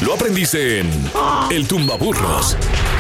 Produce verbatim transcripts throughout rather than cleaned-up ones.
Lo aprendiste en El Tumbaburros.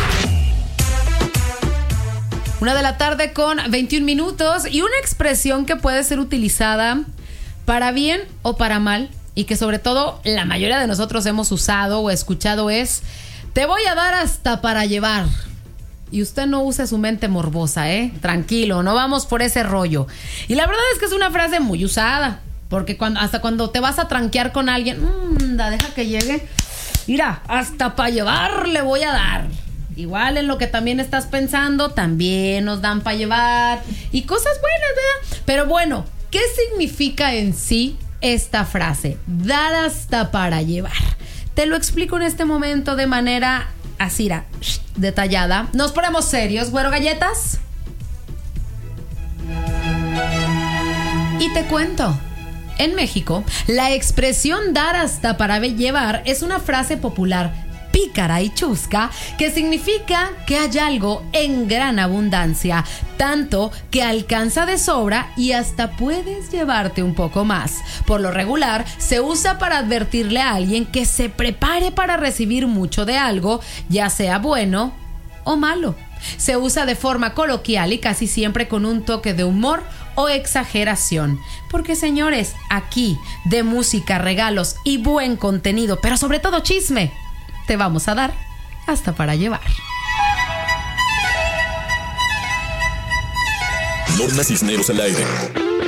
Una de la tarde con veintiún minutos y una expresión que puede ser utilizada para bien o para mal y que sobre todo la mayoría de nosotros hemos usado o escuchado es: te voy a dar hasta para llevar. Y usted no use su mente morbosa, ¿eh? Tranquilo, no vamos por ese rollo. Y la verdad es que es una frase muy usada, porque cuando, hasta cuando te vas a tranquear con alguien, mmm, deja que llegue. Mira, hasta para llevar le voy a dar. Igual en lo que también estás pensando, también nos dan para llevar. Y cosas buenas, ¿verdad? Pero bueno, ¿qué significa en sí esta frase? Dar hasta para llevar. Te lo explico en este momento de manera así, detallada. Nos ponemos serios, güero galletas. Y te cuento. En México, la expresión dar hasta para llevar es una frase popular pícara y chusca que significa que hay algo en gran abundancia, tanto que alcanza de sobra y hasta puedes llevarte un poco más. Por lo regular, se usa para advertirle a alguien que se prepare para recibir mucho de algo, ya sea bueno o malo. Se usa de forma coloquial y casi siempre con un toque de humor o exageración. Porque, señores, aquí de música, regalos y buen contenido, pero sobre todo chisme, te vamos a dar hasta para llevar. Norma Cisneros al aire.